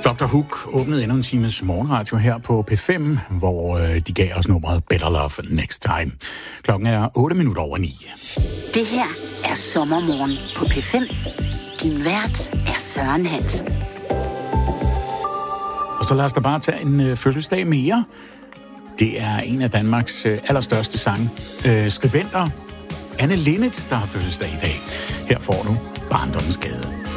Dr. Hook åbnede endnu en times morgenradio her på P5, hvor de gav os nummeret Better Love Next Time. Klokken er 8:08. Det her er Sommermorgen på P5. Din vært er Søren Hansen. Og så lad os da bare tage en fødselsdag mere. Det er en af Danmarks allerstørste skribenter, Anne Linnet, der har fødselsdag i dag. Her får du Barndommens Gade.